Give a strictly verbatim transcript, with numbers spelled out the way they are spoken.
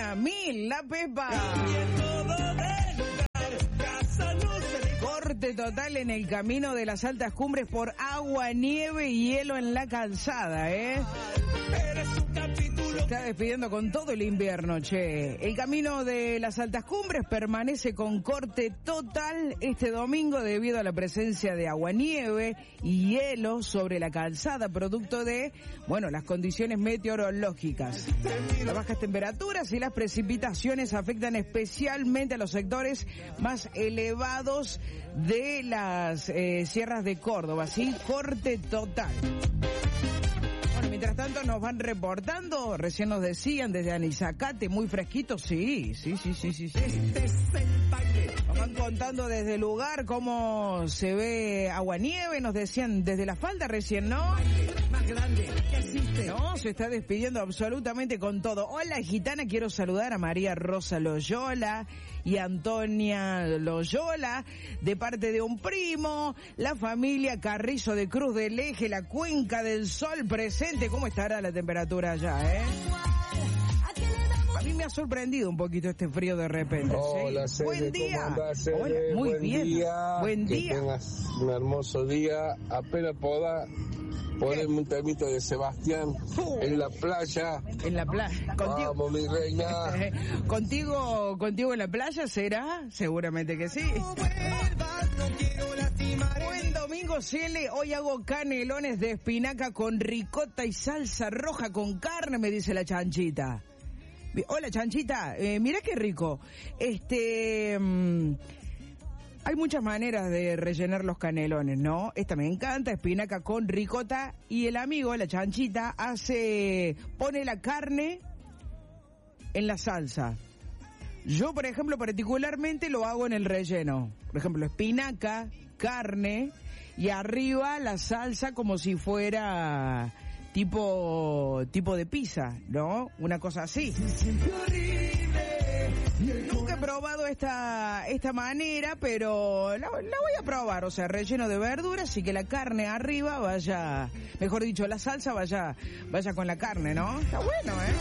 suena Mil, la Pepa. Corte total en el camino de las altas cumbres por agua, nieve y hielo en la calzada, ¿eh? Se está despidiendo con todo el invierno, che. El camino de las altas cumbres permanece con corte total este domingo debido a la presencia de agua, nieve y hielo sobre la calzada, producto de, bueno, las condiciones meteorológicas. Las bajas temperaturas y las precipitaciones afectan especialmente a los sectores más elevados de las eh, sierras de Córdoba, ¿sí? Corte total. Mientras tanto nos van reportando, recién nos decían desde Anizacate, muy fresquito, sí, sí, sí, sí, sí, sí. Este es el baile. Nos van contando desde el lugar cómo se ve agua-nieve, nos decían desde la falda recién, ¿no? Más grande que existe. No, se está despidiendo absolutamente con todo. Hola, gitana, quiero saludar a María Rosa Loyola y Antonia Loyola, de parte de un primo, la familia Carrizo de Cruz del Eje, la Cuenca del Sol presente. ¿Cómo estará la temperatura allá, eh? A mí me ha sorprendido un poquito este frío de repente. Hola, ¿sí? Cele, Buen día. ¿cómo andás, Cele? Hola, muy Buen bien. Día. Buen que día. Que tengas un hermoso día. Apenas poda, poneme un temito de Sebastián uh, en la playa. En la playa. Contigo. Vamos, mi reina. Contigo, contigo en la playa será, seguramente que sí. No vuelvas, no quiero lastimar. Buen domingo, Cele. Hoy hago canelones de espinaca con ricota y salsa roja con carne, me dice la chanchita. Hola, chanchita, eh, mira qué rico. Este, mmm, hay muchas maneras de rellenar los canelones, ¿no? Esta me encanta, espinaca con ricota, y el amigo, la chanchita, hace, pone la carne en la salsa. Yo, por ejemplo, particularmente lo hago en el relleno. Por ejemplo, espinaca, carne, y arriba la salsa como si fuera tipo tipo de pizza, ¿no? Una cosa así. Nunca he probado esta esta manera, pero la, la voy a probar. O sea, relleno de verduras y que la carne arriba vaya, mejor dicho, la salsa vaya vaya con la carne, ¿no? Está bueno, ¿eh?